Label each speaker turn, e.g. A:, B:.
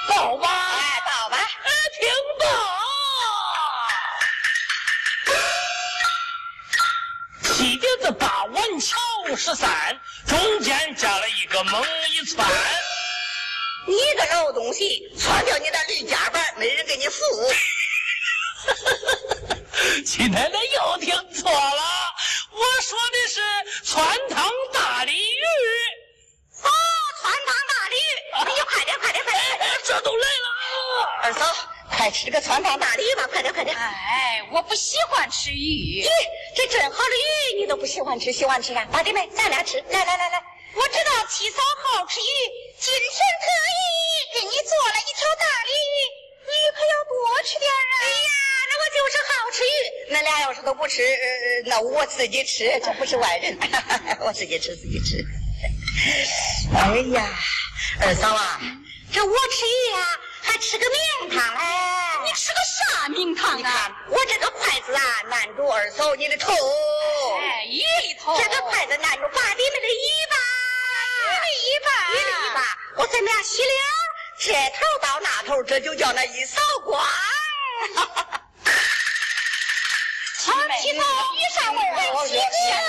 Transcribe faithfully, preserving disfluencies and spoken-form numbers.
A: 倒吧，
B: 哎，倒吧，
A: 哎，听到。七碟子八碗桥十三，中间加了一个猛一窜。
B: 你个老东西，窜掉你的驴夹板，没人给你扶。
A: 七奶奶又听错了，我说的是窜堂大鲤鱼。
B: 哦，窜堂大鲤鱼，你快点快点快点！
A: 哎，这都来了。
B: 二嫂，快吃个窜堂大鲤鱼吧，快点快点！
C: 哎，我不喜欢吃鱼。
B: 咦，这真好的鱼你都不喜欢吃，喜欢吃啊？八弟妹，咱俩吃，来来来来。
C: 我知道七嫂好吃鱼，今天特意给你做了一条大鲤鱼，你可要多吃点啊！
B: 哎呀，那我就是好吃鱼。那俩要是都不吃，呃、那我自己吃，这不是外人，我自己吃自己吃。哎呀，二嫂啊，这我吃鱼啊，还吃个名堂嘞！
C: 你吃个啥名堂啊？
B: 你看我这个筷子啊，难住二嫂你的头。
C: 哎，鱼里头。
B: 这个筷子难住八弟妹的尾巴。
C: 鱼巴，
B: 鱼的尾巴，我咱俩洗了，这头到那头，这就叫那一扫光。
C: 啊，七嫂，鱼啥味儿啊？
B: 我说，